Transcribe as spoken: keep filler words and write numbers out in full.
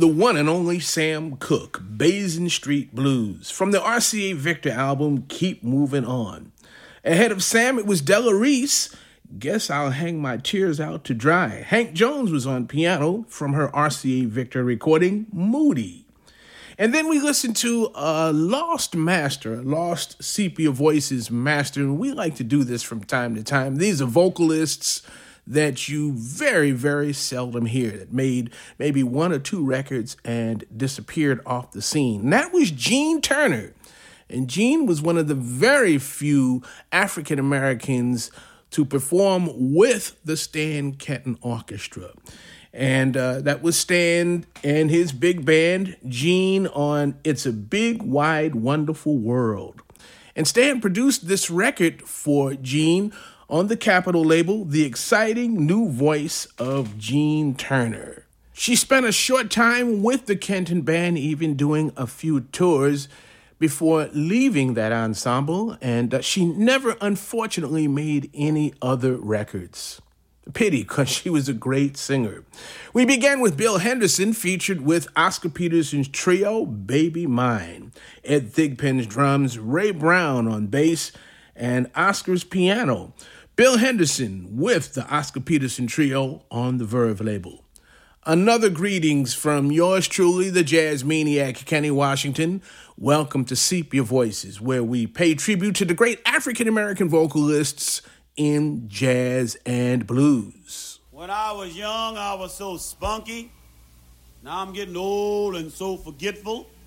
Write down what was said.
the one and only Sam Cooke, Basin Street Blues, from the R C A Victor album, Keep Moving On. Ahead of Sam, it was Della Reese, Guess I'll Hang My Tears Out to Dry. Hank Jones was on piano from her R C A Victor recording, Moody. And then we listened to a lost master, a lost Sepia Voices master, and we like to do this from time to time. These are vocalists that you very, very seldom hear, that made maybe one or two records and disappeared off the scene. And that was Gene Turner. And Gene was one of the very few African Americans to perform with the Stan Kenton Orchestra. And uh, that was Stan and his big band, Gene, on It's a Big, Wide, Wonderful World. And Stan produced this record for Gene on the Capitol label, the exciting new voice of Gene Turner. She spent a short time with the Kenton Band, even doing a few tours before leaving that ensemble, and uh, she never, unfortunately, made any other records. Pity, because she was a great singer. We began with Bill Henderson, featured with Oscar Peterson's trio, Baby Mine. Ed Thigpen's drums, Ray Brown on bass, and Oscar's piano. Bill Henderson with the Oscar Peterson trio on the Verve label. Another greetings from yours truly, the jazz maniac Kenny Washington. Welcome to Sepia Voices, where we pay tribute to the great African-American vocalists in jazz and blues. When I was young, I was so spunky. Now I'm getting old and so forgetful.